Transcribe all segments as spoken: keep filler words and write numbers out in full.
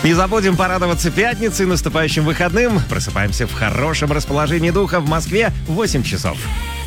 Не забудем порадоваться пятнице и наступающим выходным. Просыпаемся в хорошем расположении духа в Москве в восемь часов.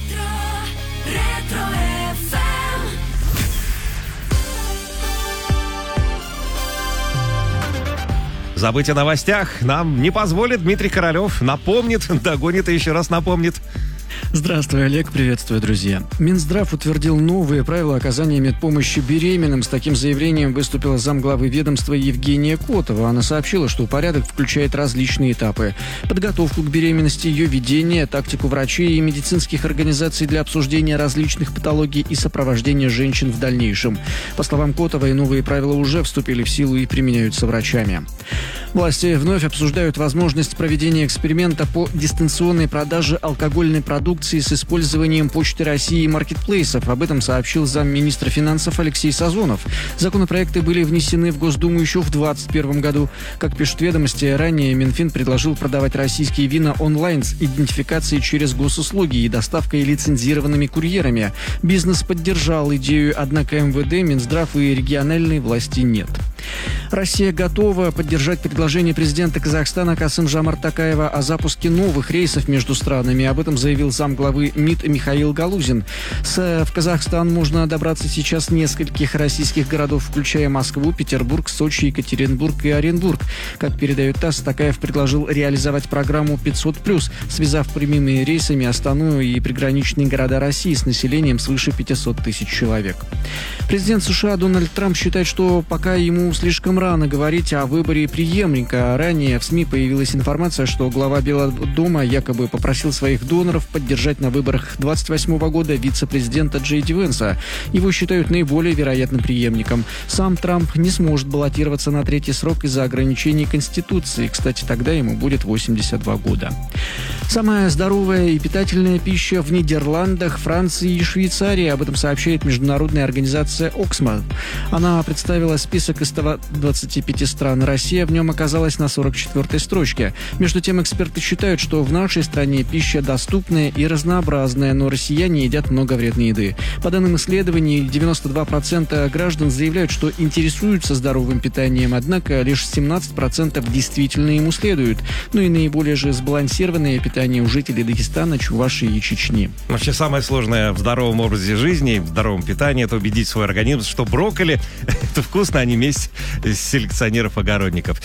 Забыть о новостях нам не позволит Дмитрий Королев. Напомнит, догонит и еще раз напомнит. Здравствуй, Олег, приветствую, друзья. Минздрав утвердил новые правила оказания медпомощи беременным. С таким заявлением выступила замглавы ведомства Евгения Котова. Она сообщила, что порядок включает различные этапы: подготовку к беременности, ее ведение, тактику врачей и медицинских организаций для обсуждения различных патологий и сопровождения женщин в дальнейшем. По словам Котовой, новые правила уже вступили в силу и применяются врачами. Власти вновь обсуждают возможность проведения эксперимента по дистанционной продаже алкогольной продукции с использованием Почты России и маркетплейсов. Об этом сообщил замминистра финансов Алексей Сазонов. Законопроекты были внесены в Госдуму еще в двадцать первом году. Как пишут ведомости, ранее Минфин предложил продавать российские вина онлайн с идентификацией через госуслуги и доставкой лицензированными курьерами. Бизнес поддержал идею, однако эм вэ дэ, Минздрав и региональные власти нет. Россия готова поддержать предложение президента Казахстана Касым-Жомарта Токаева о запуске новых рейсов между странами. Об этом заявил замглавы МИД Михаил Галузин. С, в Казахстан можно добраться сейчас с нескольких российских городов, включая Москву, Петербург, Сочи, Екатеринбург и Оренбург. Как передает ТАСС, Токаев предложил реализовать программу пятьсот плюс, связав прямыми рейсами Астану и приграничные города России с населением свыше пятьсот тысяч человек. Президент США Дональд Трамп считает, что пока ему слишком рано говорить о выборе преемника. Ранее в СМИ появилась информация, что глава Белого дома якобы попросил своих доноров поддержать на выборах двадцать восьмого года вице-президента Джей Ди Венса. Его считают наиболее вероятным преемником. Сам Трамп не сможет баллотироваться на третий срок из-за ограничений Конституции. Кстати, тогда ему будет восемьдесят два года. Самая здоровая и питательная пища в Нидерландах, Франции и Швейцарии. Об этом сообщает международная организация Оксфам. Она представила список из ста двадцати пяти стран. Россия в нем оказалась на сорок четвёртой строчке. Между тем, эксперты считают, что в нашей стране пища доступная и разнообразная, но россияне едят много вредной еды. По данным исследований, девяносто два процента граждан заявляют, что интересуются здоровым питанием, однако лишь семнадцать процентов действительно ему следуют. Ну и наиболее же сбалансированное питание у жителей Дагестана, Чувашии и Чечни. Вообще самое сложное в здоровом образе жизни, в здоровом питании — это убедить свой организм, что брокколи — это вкусно, а не месть селекционеров-огородников.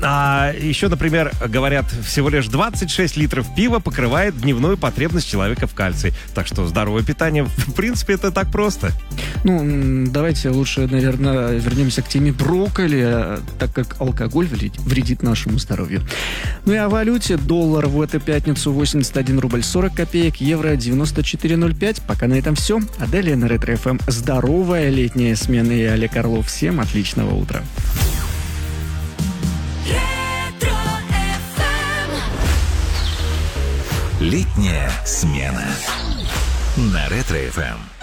А еще, например, говорят, всего лишь двадцать шесть литров пива покрывает дневную потребность человека в кальции. Так что здоровое питание, в принципе, это так просто. Ну, давайте лучше, наверное, вернемся к теме брокколи, так как алкоголь вредит нашему здоровью. Ну и о валюте. Доллар в эту пятницу восемьдесят один рубль сорок копеек, евро девяносто четыре ноль пять. Пока на этом все. А далее на Ретро эф эм здоровая летняя смена. И Олег Орлов. Всем отличного утра. Летняя смена на Ретро эф эм.